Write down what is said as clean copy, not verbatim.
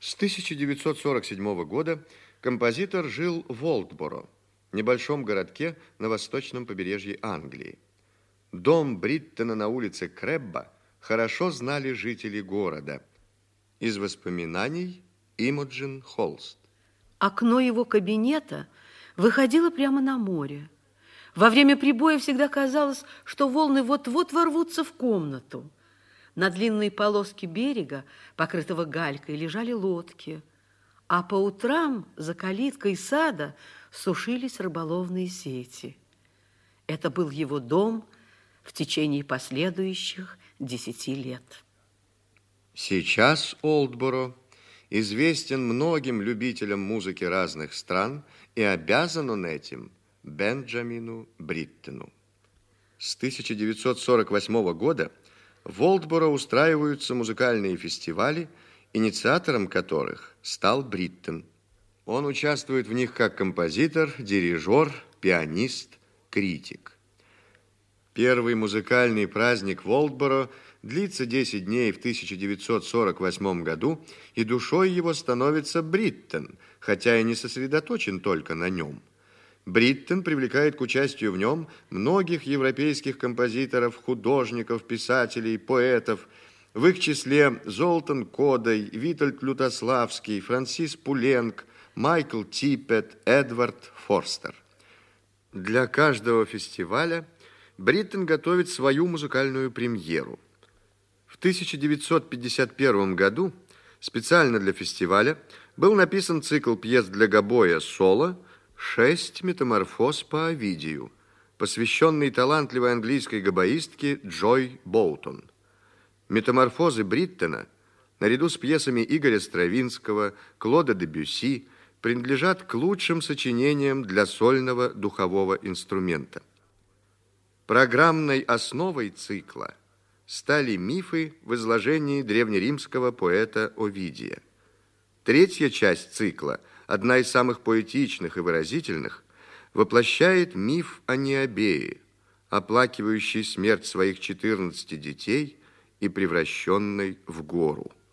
С 1947 года композитор жил в Олдборо, небольшом городке на восточном побережье Англии. Дом Бриттона на улице Крэбба хорошо знали жители города. Из воспоминаний Имоджин Холст. Окно его кабинета выходило прямо на море. Во время прибоя всегда казалось, что волны вот-вот ворвутся в комнату. На длинной полоске берега, покрытого галькой, лежали лодки, а по утрам за калиткой сада сушились рыболовные сети. Это был его дом в течение последующих 10 лет. Сейчас Олдборо известен многим любителям музыки разных стран, и обязан он этим Бенджамину Бриттону. С 1948 года в Олдборо устраиваются музыкальные фестивали, инициатором которых стал Бриттон. Он участвует в них как композитор, дирижер, пианист, критик. Первый музыкальный праздник в Олдборо длится 10 дней в 1948 году, и душой его становится Бриттон, хотя и не сосредоточен только на нем. Бриттон привлекает к участию в нем многих европейских композиторов, художников, писателей, поэтов, в их числе Золтан Кодой, Витольд Лютославский, Франсис Пуленк, Майкл Типпет, Эдвард Форстер. Для каждого фестиваля Бриттон готовит свою музыкальную премьеру. В 1951 году специально для фестиваля был написан цикл пьес для гобоя соло «6 метаморфоз по Овидию», посвященный талантливой английской гобоистке Джой Боутон. Метаморфозы Бриттона, наряду с пьесами Игоря Стравинского, Клода Дебюсси, принадлежат к лучшим сочинениям для сольного духового инструмента. Программной основой цикла стали мифы в изложении древнеримского поэта Овидия. Третья часть цикла, одна из самых поэтичных и выразительных, воплощает миф о Необее, оплакивающей смерть своих 14 детей и превращенной в гору.